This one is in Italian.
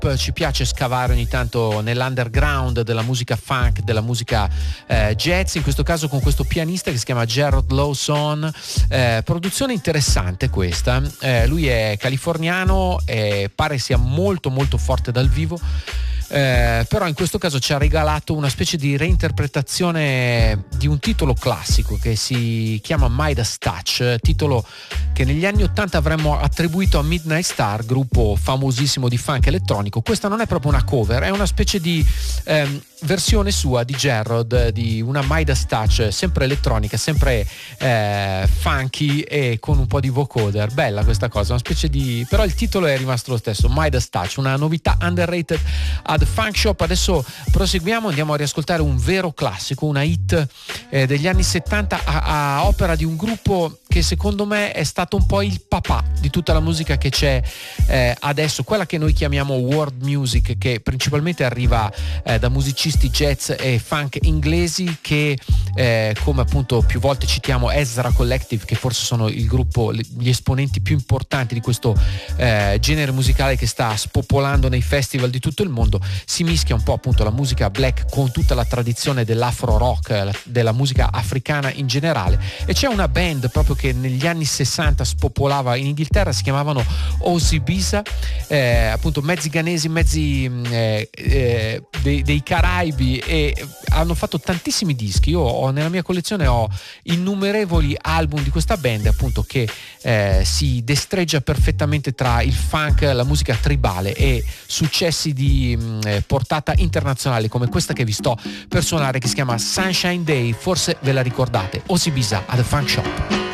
Shop. Ci piace scavare ogni tanto nell'underground della musica funk, della musica jazz, in questo caso con questo pianista che si chiama Gerald Lawson. Produzione interessante questa. Lui è californiano e pare sia molto molto forte dal vivo. Però in questo caso ci ha regalato una specie di reinterpretazione di un titolo classico che si chiama Midas Touch, titolo che negli anni 80 avremmo attribuito a Midnight Star, gruppo famosissimo di funk elettronico. Questa non è proprio una cover, è una specie di versione sua di Gerald di una Midas Touch, sempre elettronica, sempre funky e con un po' di vocoder. Bella questa cosa, una specie di, però il titolo è rimasto lo stesso, Midas Touch, una novità underrated ad Funk Shop. Adesso proseguiamo, andiamo a riascoltare un vero classico, una hit degli anni 70 a opera di un gruppo che secondo me è stato un po' il papà di tutta la musica che c'è adesso, quella che noi chiamiamo world music, che principalmente arriva da musicisti jazz e funk inglesi che come appunto più volte citiamo Ezra Collective, che forse sono il gruppo, gli esponenti più importanti di questo genere musicale che sta spopolando nei festival di tutto il mondo. Si mischia un po' appunto la musica black con tutta la tradizione dell'afro rock, della musica africana in generale, e c'è una band proprio che negli anni 60 spopolava in Inghilterra, si chiamavano Osibisa, appunto mezzi ghanesi, mezzi dei Caraibi, e hanno fatto tantissimi dischi. Io nella mia collezione ho innumerevoli album di questa band appunto che si destreggia perfettamente tra il funk, la musica tribale e successi di portata internazionale come questa che vi sto per suonare, che si chiama Sunshine Day. Forse ve la ricordate, Osibisa at The Funk Shop.